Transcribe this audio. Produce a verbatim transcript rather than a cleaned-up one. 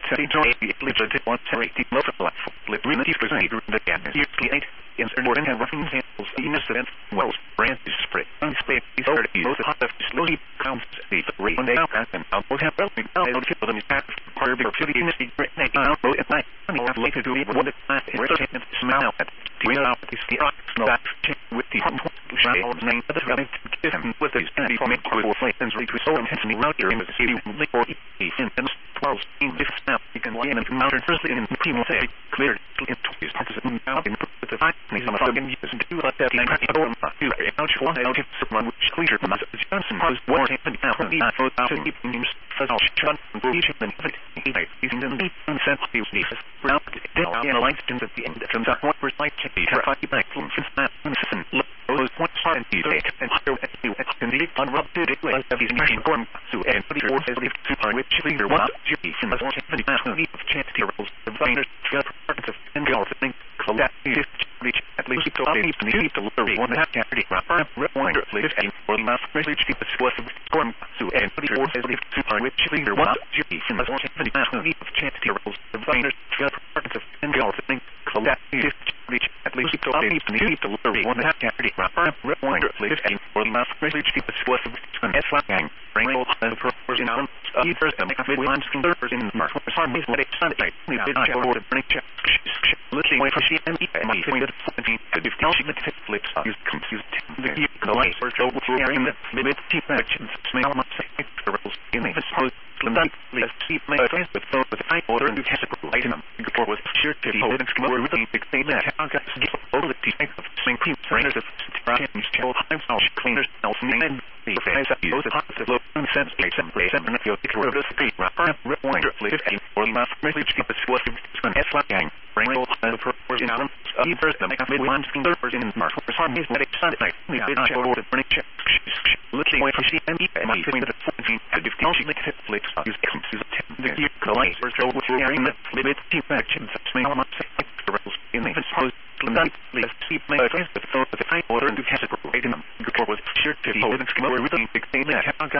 territory legislative one charity local life liberty procedure the can is eight insert more than roughing samples innocent wells branches spread unspace thirty most hot of slowly counts the three one day out and out will have well I don't feel them part of the city in the secret night out road at night I have later to leave one the class irritant smell at the out the rock snow with the hot shower name of the running to him with his candy from it with flames reach so intensely out here in the city for in twelve in this snap you can land and mountain firstly in the primo say cleared into his participant now in with the fight he's on the fucking use and do like that and I don't know you are out for I don't have someone which clear from us Johnson was war happened now from the out out and keeping him first all shot and go each and he like using them and sent he was needed now the analyzed at the end from that one first like to be terrified back from snap and listen look those points are and he take and here at you at can be on rub to it like he's machine form so and put your says if super which leader what you in the seventy need of chance to rules the viners got parts of and go thing close that reach at least to be to need to worry one that carry proper rewinder please and for the mass message keep the source of storm so and put your says if super which leader what you in the seventy need of chance to rules the viners got parts of and go thing close that reach at least to be to need to worry one that carry proper rewinder please and for the mass message keep the source of an S gang bring all the purpose in arms either and make a video and scissors in mark for some reason that it's Sunday we did check for the bring check looking way for she and me my thing that fourteen to fifteen she let flips is confused the color for show with hearing the limit two actions smell my circles in the post let's see my friends with those with high order and do test item before with sure to be holding more with the explain that how got to get all the type of swing cream trainers of change tell times how cleaners nelson and the face of those hot to look and sense a some place and feel the road of the rapper rewinder please and for the mass message keep the source of an S gang bring all the purpose in arms either the make a video and scissors in mark for some reason that it's Sunday we did check for the bring check looking way for she and me my between the fourteen to fifteen she let flips is confused the color for show with hearing the limit two actions smell my circles in the post let's see my friends with those with high order and do test item before with sure to be holding more with the explain that how